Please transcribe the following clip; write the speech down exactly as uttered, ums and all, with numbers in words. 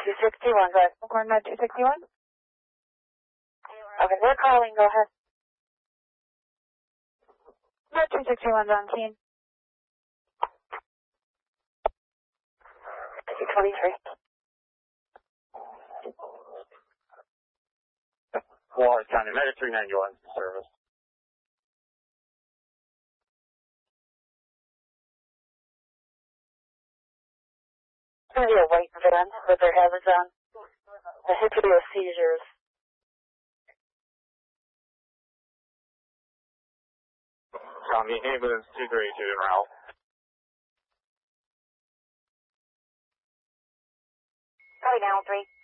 two sixty-one, go ahead. Corn Med two sixty-one? Okay, they're calling, go ahead. Med two sixty-one's on scene. two twenty-three. Wallace County, Medic three ninety-one, service. It's going to be a white van with their hazards on. The history of seizures. County ambulance two thirty-two en route. Sorry, down three.